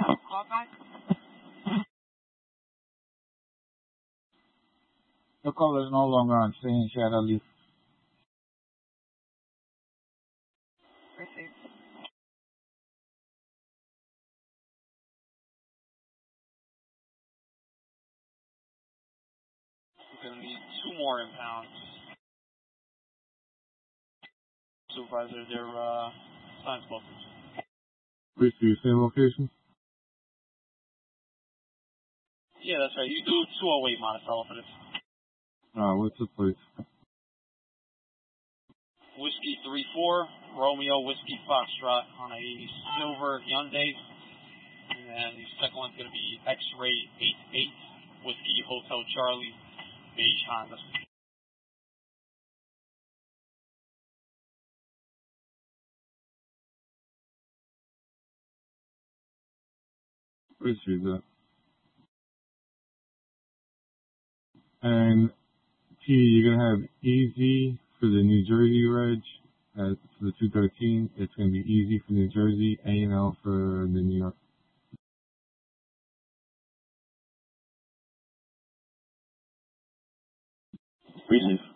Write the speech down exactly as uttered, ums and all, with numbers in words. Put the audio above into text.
The color is no longer on scene, Shadow Leaf. Receive. We're going to need two more impounds. Supervisor, their uh, signs closest. Receive, same location? Yeah, that's right. You do two oh eight Monticello for this. Uh, what's the place? Whiskey three four, Romeo Whiskey Foxtrot on a silver Hyundai. And the second one's going to be X-Ray eight eight, Whiskey Hotel Charlie, beige Honda. Receive that. And T, you're gonna have Easy for the New Jersey reg. Uh, for the two thirteen, it's gonna be Easy for New Jersey, A and L for the New York. Receive.